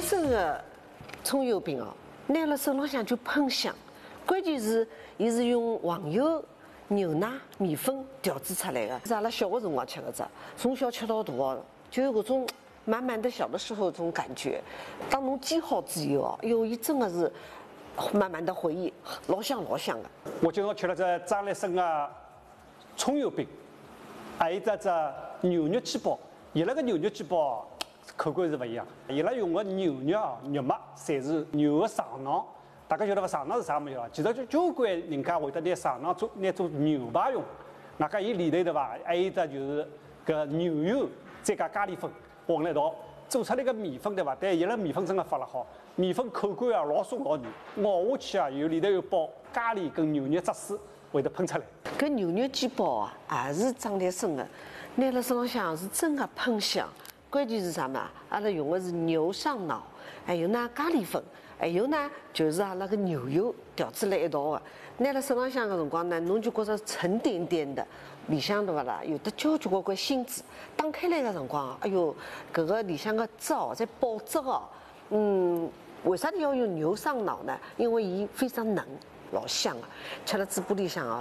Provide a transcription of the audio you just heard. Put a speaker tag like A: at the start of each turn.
A: 生的葱油饼哦，拿了手浪向就喷香。关键是，伊是用黄油、牛奶、米粉调制出来的，是阿拉小的辰光吃的只，从小吃到大的，就有搿种满满的小的时候这种感觉。当侬煎好之后哦，哟，伊真的是满满的回忆，老香老香的。
B: 我今朝吃了只张立生的葱油饼，还有只牛肉鸡煲。伊拉个牛肉鸡煲口感是勿一样，伊拉用的牛肉啊，肉末侪是牛的肠囊。大家晓得伐？肠囊是啥物事啊？其实就交关人家会得拿肠囊拿做牛排用。外加伊里头对伐？还有只就是搿牛油再加咖喱粉混了一道，做出来个米粉对伐？但伊拉米粉真的发了好，米粉口感啊老松老软，咬下去啊有里头有包咖喱跟牛肉汁水会得喷出来。
A: 搿牛肉鸡煲啊，也是张立生的，拿了手浪向是真的喷香。关键是啥嘛？阿拉用的是牛上脑，还有呢咖喱粉，还有呢就是阿拉个牛油调制辣一道的。拿了手浪向个辰光呢，侬就觉着沉甸甸的，里向对勿啦？有的交交关关芯子。打开来个辰光，哎哟，搿个里向个汁哦，在爆汁哦。为啥要用牛上脑呢？因为伊非常嫩，老香啊，吃了嘴巴里向啊。